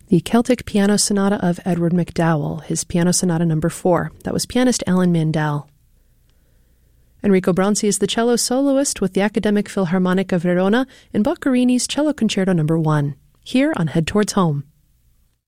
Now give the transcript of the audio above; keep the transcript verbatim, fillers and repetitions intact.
The Celtic Piano Sonata of Edward MacDowell, his Piano Sonata number four. That was pianist Alan Mandel. Enrico Bronzi is the cello soloist with the Academic Philharmonic of Verona in Boccherini's Cello Concerto number one, here on Head Towards Home.